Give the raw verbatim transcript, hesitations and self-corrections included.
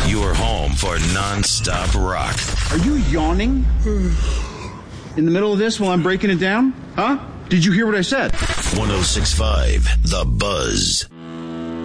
Your home for non-stop rock. Are you yawning in the middle of this while I'm breaking it down? Huh? Did you hear what I said? one oh six point five The Buzz.